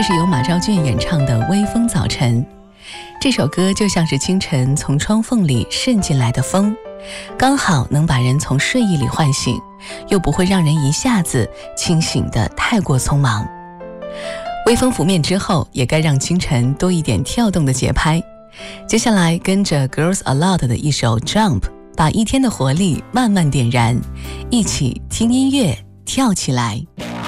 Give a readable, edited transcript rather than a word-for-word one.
这是由马昭俊演唱的《微风早晨》。这首歌就像是清晨从窗缝里渗进来的风，刚好能把人从睡意里唤醒，又不会让人一下子清醒得太过匆忙。微风拂面之后，也该让清晨多一点跳动的节拍。接下来跟着 Girls Aloud 的一首 Jump， 把一天的活力慢慢点燃，一起听音乐跳起来。